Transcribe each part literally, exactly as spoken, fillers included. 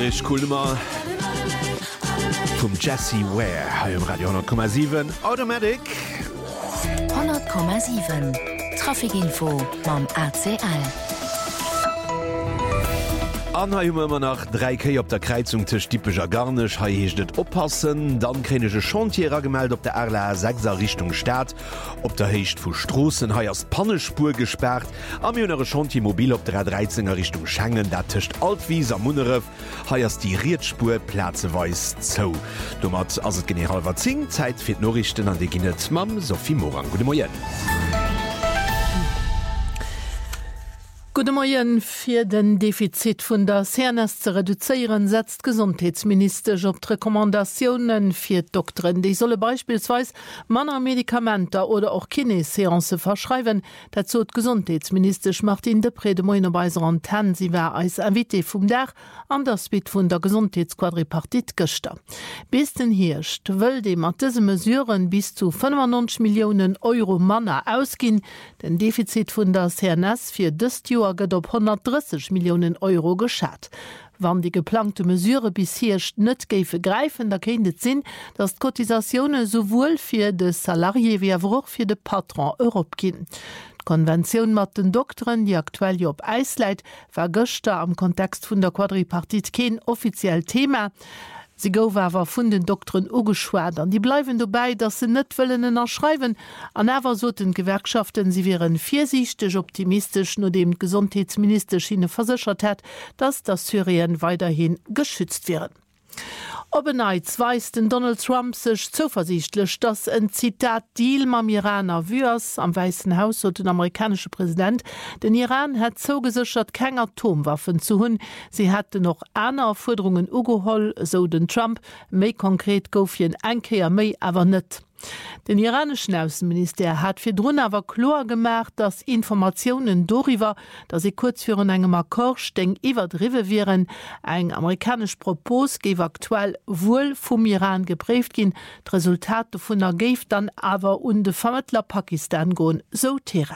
Heinrich Kulmer vom Jesse Ware im Radio hundert Komma sieben Automatic hundert Komma sieben Trafikinfo beim A C L. An ha immer nach drei Kei op der Kreizung tech typischer Garnisch ha heeschtet oppassen, dann kränesche Chantierer gemeldet op der R L A sechser Richtung Staat, op der Hecht vu Strossen ha as Pannespur gesperrt, am jüngere Chantiermobil op der dreizehner Richtung Schengen, dat tischcht altwies am Munneref, ha as die Rietspur Plazeweis zo. Dommer as het General Watzing, Zeit fir Norrichten an de Ginnet Mam Sophie Moran. Gute Morgen. Gute Morgen. Für den Defizit von der Fairness zu reduzieren, setzt Gesundheitsminister auf die Rekommendationen für Doktoren. Die sollen beispielsweise Männer Medikamente oder auch Kineseance verschreiben. Dazu hat Gesundheitsminister Martin Depré de Moine bei unserer Antenne. Sie war als Invité vom Dach an der Spit von der Gesundheitsquadripartit gestern. Bis den Hirscht will dem mit diesen Mesuren bis zu fünfundneunzig Millionen Euro Männer ausgehen. Den Defizit von der Fairness für das Jahr geht op hundertdreißig Millionen Euro geschat. Wann die geplante Mesure bis hier net géife greifen, da kennt het sinn, dass Kotisationen sowohl für de Salarié wie auch für de Patron Europa gin. Konvention mat den Doktoren, die aktuell jo op Eis leit, war gëster am Kontext vun der Quadripartit kein offiziell Thema. Sie gower vun den Doktoren ugeschwert an die bleiwen dabei, dat se net wëllen erschreiwen. An awer so den Gewerkschaften sie wären viersichtig optimistisch, nur dem Gesundheitsminister Schiene versichert hat, dass das Syrien weiterhin geschützt wären. Obeneiz weist den Donald Trump sech zuversichtlich, dass ein Zitat Deal mam Iraner wies am Weißen Haus und den amerikanische Präsident, den Iran hat zugesichert, keine Atomwaffen zu hun. Sie hatte noch andere Forderungen ugeholl, so den Trump, méi konkret goufien enkeer méi aber net. Den iranischen Außenminister hat fir drun awer klar gemacht, dass Informationen darüber, dass sie kurz für engem Akkord steng iwwer driwe wären, eng amerikanisch Propos geif aktuell wohl vom Iran geprüft gin. D Resultate vun er geif dann aber un de Vermittler Pakistan goen, so Teheran.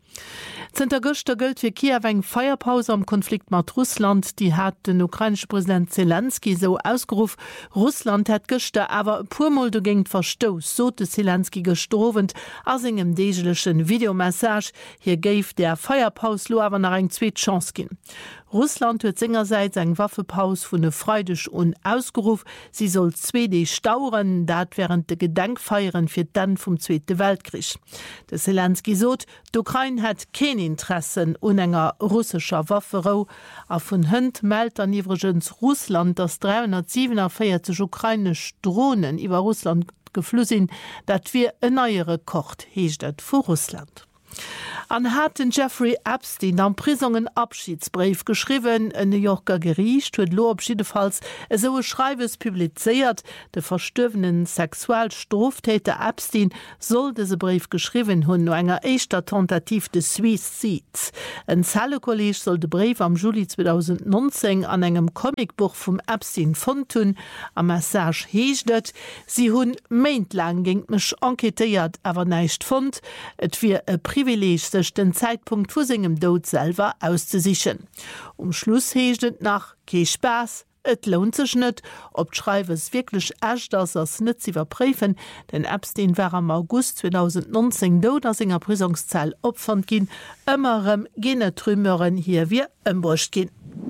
Zter Göster gilt für Kiew eng Feierpause am Konflikt mit Russland, die hat den ukrainische Präsident Zelensky so ausgerufen. Russland hat gestern aber purmal dagegen verstoß, so de Zelensky gestrovent aus engem degelischen Videomessage. Hier gave der Feierpause lo aber nach eng zweet Chance gin. Russland huet seinerseits eng Waffepaus vun e Freudisch und ausgerufen. Sie soll zwei D stauren, dat während de Gedenkfeieren fir dann vom Zweite Weltkrieg. De Zelensky sot, d'Ukraine hat kein Interessen un enger russischer Waffero. A vun Hënd meldt an iwregens Russland, dass dreihundertsiebenundvierzig ukrainisch Drohnen iwwer Russland geflüssin, dat wir e neuere Kocht heecht vu Russland. An hatten Jeffrey Epstein am Prisungen Abschiedsbrief geschrieben, ein New Yorker Gericht huet lo abschiedefalls so Schreiwes publiziert. De verstöwenen Sexualstraftäter Epstein soll diese Brief geschrieben hun no enger eischter Tentativ des Suizids. Ein Zellekolleg soll de Brief am Juli zweitausendneunzehn an engem Comicbuch vom Epstein von tun. Am Message heeschtet, sie hun meintlang ging mech enquetiert, aber neicht fand. Et wie e Privileg sich den Zeitpunkt vor seinem Tod selber auszusichern. Um Schluss heeschtet nach kein Spaß, et lohnt sich nicht, ob Schreibes wirklich echt, dass es nicht zu überprüfen, denn Epstein war am August zweitausendneunzehn tot aus seiner Prüfungszeit opfern gin, immerem gene Trümmeren hier wie Ömbrusch gin.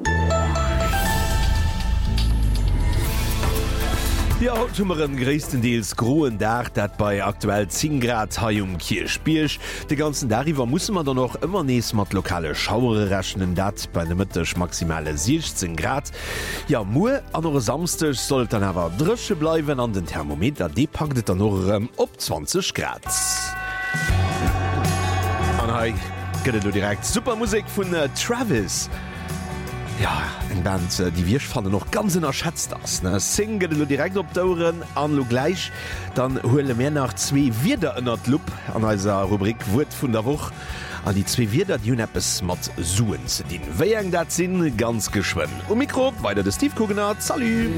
Ja, hautmeren gréisten Deels groen Dach, dat bei aktuell zehn Grad Haium Kirschbiersch. De ganzen Dariwer muss man dann noch immer nees mat lokale Schauere rechnen, dat bei de Mëttech maximale sechzehn Grad. Ja, Mu an eure Samstech sollt dann awer dresche bleiwen an den Thermometer, de paktet dann noch ähm, op zwanzig Grad. An hai gëtt du direkt Supermusik vun äh, Travis. Ja, eng Band, die wir fanden noch ganz unterschätzt ass. Singe du direkt op Dauren an lo gleich, dann hole mehr nach zwei Wider ënnert Lupp an eiser Rubrik Wut vun der Woch an die zwei Wider die Uneppes mat suen ze dienen. Wéi eng dat sinn ganz geschwen. O Mikro weiter de Steve Kugener, salut!